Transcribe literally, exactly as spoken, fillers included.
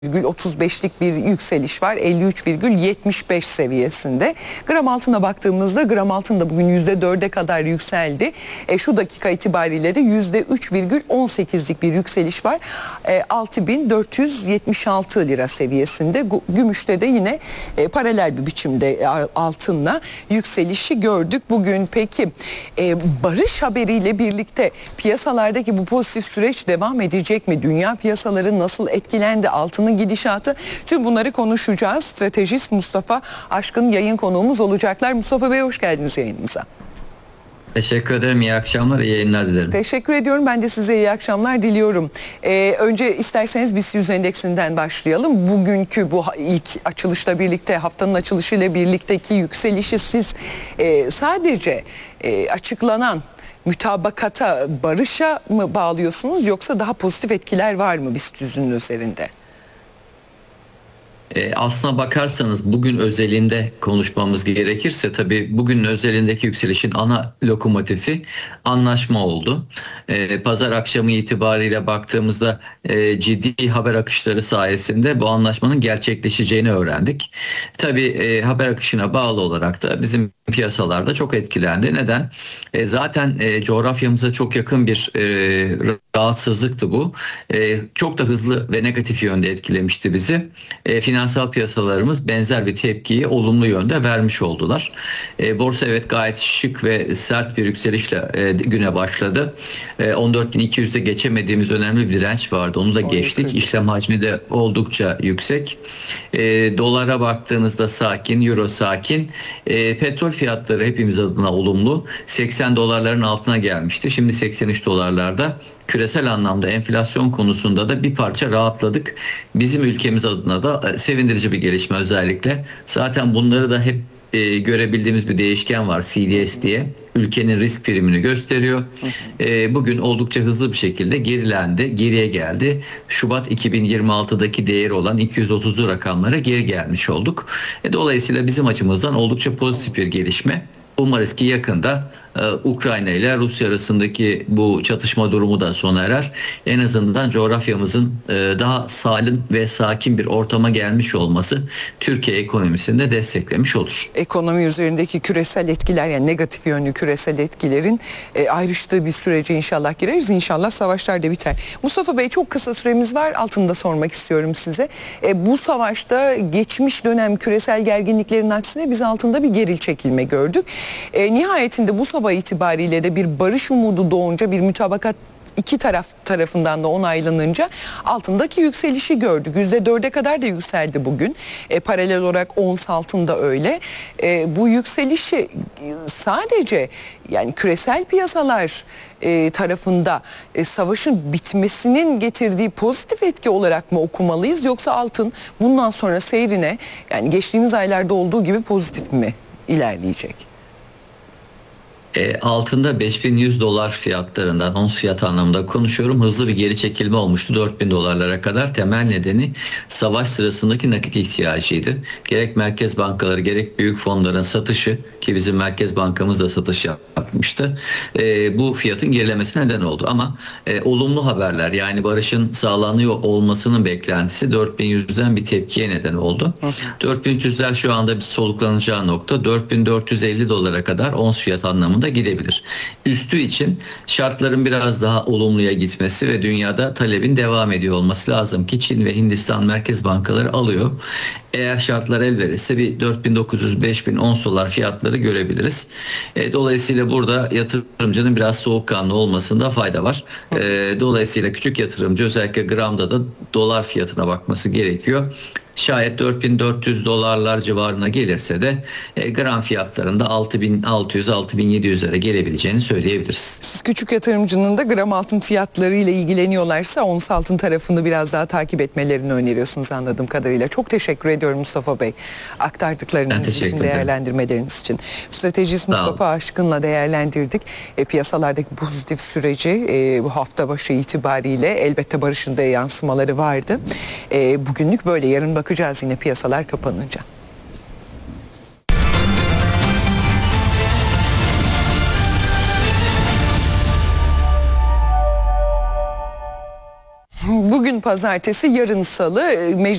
virgül otuz beşlik bir yükseliş var. elli üç virgül yetmiş beş seviyesinde. Gram altına baktığımızda gram altın da bugün yüzde dörde kadar yükseldi. E, şu dakika itibariyle de yüzde üç virgül on sekizlik bir yükseliş var. E, altı bin dört yüz yetmiş altı lira seviyesinde. Gümüşte de yine e, paralel bir biçimde altınla yükselişi gördük bugün. Peki e, barış haberiyle birlikte piyasalardaki bu pozitif süreç devam edecek mi? Dünya piyasaları nasıl etkilendi? Altının gidişatı, tüm bunları konuşacağız. Stratejist Mustafa Aşkın yayın konuğumuz olacaklar. Mustafa Bey, hoş geldiniz yayınımıza. Teşekkür ederim. İyi akşamlar, iyi yayınlar dilerim. Teşekkür ediyorum. Ben de size iyi akşamlar diliyorum. Ee, önce isterseniz BIST yüz endeksinden başlayalım. Bugünkü bu ilk açılışla birlikte, haftanın açılışıyla birlikteki yükselişi siz e, sadece e, açıklanan mütabakata, barışa mı bağlıyorsunuz, yoksa daha pozitif etkiler var mı BIST yüzün üzerinde? E, aslına bakarsanız bugün özelinde konuşmamız gerekirse tabii bugünün özelindeki yükselişin ana lokomotifi anlaşma oldu. E, pazar akşamı itibariyle baktığımızda e, ciddi haber akışları sayesinde bu anlaşmanın gerçekleşeceğini öğrendik. Tabii e, haber akışına bağlı olarak da bizim piyasalarda çok etkilendi. Neden? E, zaten e, coğrafyamıza çok yakın bir e, rahatsızlıktı bu. E, çok da hızlı ve negatif yönde etkilemişti bizi. E, finansal piyasalarımız benzer bir tepkiyi olumlu yönde vermiş oldular. E, borsa evet gayet şık ve sert bir yükselişle e, güne başladı. E, on dört bin iki yüzde geçemediğimiz önemli bir direnç vardı. Onu da geçtik. İşlem hacmi de oldukça yüksek. E, dolara baktığınızda sakin, euro sakin. E, petrol fiyatları hepimiz adına olumlu. seksen dolarların altına gelmişti. Şimdi seksen üç dolarlarda. Küresel anlamda enflasyon konusunda da bir parça rahatladık. Bizim ülkemiz adına da sevindirici bir gelişme özellikle. Zaten bunları da hep e, görebildiğimiz bir değişken var, C D S diye. Ülkenin risk primini gösteriyor. E, bugün oldukça hızlı bir şekilde gerilendi, geriye geldi. Şubat iki bin yirmi altıdaki değeri olan iki yüz otuzlu rakamlara geri gelmiş olduk. E, dolayısıyla bizim açımızdan oldukça pozitif bir gelişme. Umarız ki yakında Ukrayna ile Rusya arasındaki bu çatışma durumu da sona erer. En azından coğrafyamızın daha salim ve sakin bir ortama gelmiş olması Türkiye ekonomisini de desteklemiş olur. Ekonomi üzerindeki küresel etkiler, yani negatif yönlü küresel etkilerin ayrıştığı bir sürece inşallah gireriz. İnşallah savaşlar da biter. Mustafa Bey, çok kısa süremiz var. Altında sormak istiyorum size. Bu savaşta geçmiş dönem küresel gerginliklerin aksine biz altında bir geril çekilme gördük. Nihayetinde bu sabah itibariyle de bir barış umudu doğunca, bir mütabakat iki taraf tarafından da onaylanınca altındaki yükselişi gördük. yüzde dörde kadar da yükseldi bugün. E, paralel olarak ons altında öyle. E, bu yükselişi sadece yani küresel piyasalar e, tarafında e, savaşın bitmesinin getirdiği pozitif etki olarak mı okumalıyız, yoksa altın bundan sonra seyrine, yani geçtiğimiz aylarda olduğu gibi pozitif mi ilerleyecek? E, altında beş bin yüz dolar fiyatlarından, ons fiyat anlamında konuşuyorum, hızlı bir geri çekilme olmuştu dört bin dolarlara kadar. Temel nedeni savaş sırasındaki nakit ihtiyacıydı. Gerek merkez bankaları gerek büyük fonların satışı, ki bizim Merkez Bankamız da satış yapmıştı, e, bu fiyatın gerilemesine neden oldu. Ama e, olumlu haberler, yani barışın sağlanıyor olmasının beklentisi dört bin yüzden bir tepkiye neden oldu. dört bin üç yüzler şu anda bir soluklanacağı nokta. dört bin dört yüz elli dolara kadar ons fiyat anlamında da gidebilir. Üstü için şartların biraz daha olumluya gitmesi ve dünyada talebin devam ediyor olması lazım ki Çin ve Hindistan merkez bankaları alıyor. Eğer şartlar el verirse bir dört bin dokuz yüz beş bin ons dolar fiyatları görebiliriz. E, dolayısıyla burada yatırımcının biraz soğukkanlı olmasında fayda var. E, dolayısıyla küçük yatırımcı özellikle gramda da dolar fiyatına bakması gerekiyor. Şayet dört bin dört yüz dolarlar civarına gelirse de e, gram fiyatlarında altı bin altı yüz altı bin yedi yüzlere gelebileceğini söyleyebiliriz. Siz küçük yatırımcının da gram altın fiyatları ile ilgileniyorlarsa ons altın tarafını biraz daha takip etmelerini öneriyorsunuz anladığım kadarıyla. Çok teşekkür ediyorum Mustafa Bey, aktardıklarınız için, değerlendirmeleriniz için. Stratejist Mustafa Aşkın'la değerlendirdik. E, piyasalardaki pozitif süreci e, bu hafta başı itibariyle elbette barışın da yansımaları vardı. E, bugünlük böyle, yarın bakacağız yine piyasalar kapanınca. Bugün bugün pazartesi, yarın salı. E,